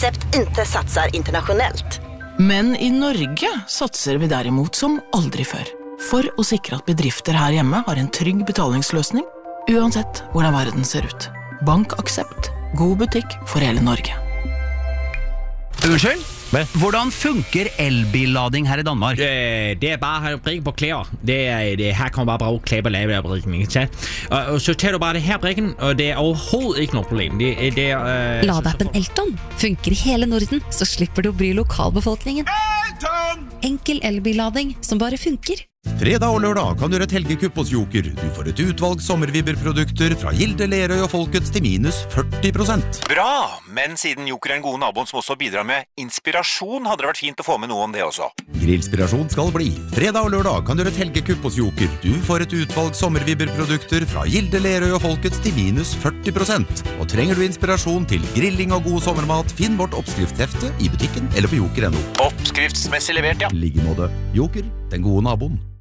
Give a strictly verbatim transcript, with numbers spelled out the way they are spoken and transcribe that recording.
Aksept inte satsar internationellt. Men i Norge satser vi derimot som aldri før. For å sikre at bedrifter her hjemme har en trygg betalingsløsning, uansett hvordan verden ser ut. Bank Aksept. God butikk for hele Norge. Unnskyld? Hvordan funker elbillading her i Danmark? Øh, det er bare brikken på klær. Det er, det, her kan man bare bruge klær på lave der brikken, ikke sant? Og, og så tager du bare det her brikken, og det er overhovedet ikke noe problem. Det, det er, øh, Ladeappen Elton funker i hele Norden, så slipper du å bry lokalbefolkningen. Elton! Enkel elbillading som bare funker. Fredag og lørdag kan du gjøre et helgekupp hos Joker. Du får et utvalg sommervibberprodukter fra Gilde, Lerøy og Folkets til minus førti prosent. Bra, men siden Joker er en god naboen som også bidrar med inspirasjon, hadde det vært fint å få med noe om det også. Grillspirasjon skal bli. Fredag og lørdag kan du gjøre et helgekupp hos Joker. Du får et utvalg sommervibberprodukter fra Gilde, Lerøy og Folkets til minus førti prosent. Og trenger du inspirasjon til grilling og god sommermat, finn vårt oppskriftshefte i butikken eller på joker punktum no. Oppskriftsmessig levert, ja. Liggemåte. Joker, den gode naboen.